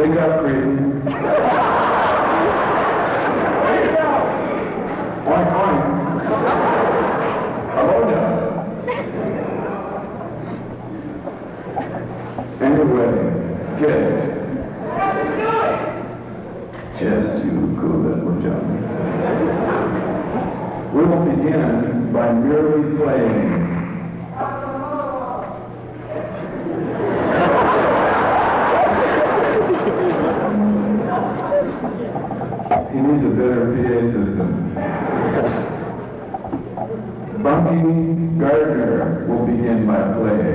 Wake up, Creighton. Oink, oink. Hello, anyway, kids. Just you cool little Johnny. We will begin by merely playing. He needs a better PA system. Bunky Gardner will begin by playing.